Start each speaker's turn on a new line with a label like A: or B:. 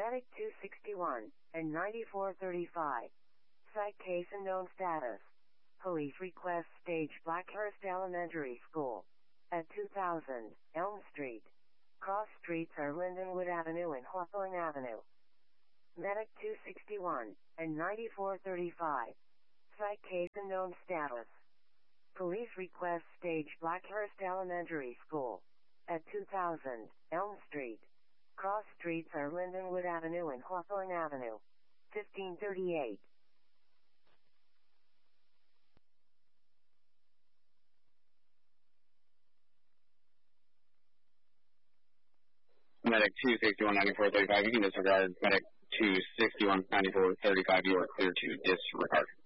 A: Medic 261 and 9435. Site case and known status. Police request stage Blackhurst Elementary School. At 2000 Elm Street. Cross streets are Lindenwood Avenue and Hawthorne Avenue. Medic 261 and 9435. Site case and known status. Police request stage Blackhurst Elementary School. At 2000 Elm Street. Cross streets are Lindenwood Avenue and Hawthorne Avenue. 1538.
B: Medic 261, 9435, you can disregard. Medic 261, 9435, you are clear to disregard.